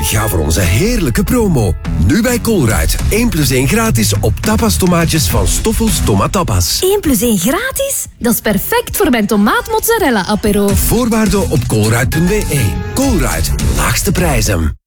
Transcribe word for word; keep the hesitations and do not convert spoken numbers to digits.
Ga voor onze heerlijke promo. Nu bij Colruyt. één plus één gratis op tapas tomaatjes van Stoffels Tomatapas. één plus één gratis? Dat is perfect voor mijn tomaat mozzarella apero. Voorwaarden op colruyt punt be. Colruyt. Laagste prijzen.